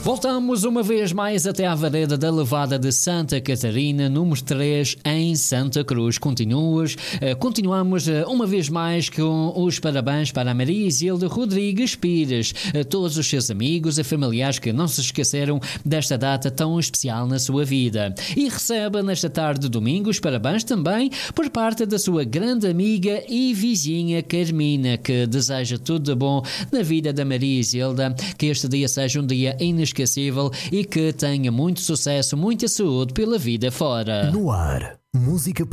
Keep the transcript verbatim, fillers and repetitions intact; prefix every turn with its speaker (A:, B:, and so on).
A: Voltamos uma vez mais até à vareda da Levada de Santa Catarina, número três, em Santa Cruz. Continuas, uh, continuamos uh, uma vez mais com os parabéns para a Maria Isilda Rodrigues Pires, uh, todos os seus amigos e familiares que não se esqueceram desta data tão especial na sua vida. E recebe nesta tarde de domingo os parabéns também por parte da sua grande amiga e vizinha Carmina, que deseja tudo de bom na vida da Maria Isilda, que este dia seja um dia inesquecível e que tenha muito sucesso, muita saúde pela vida fora.
B: No ar, música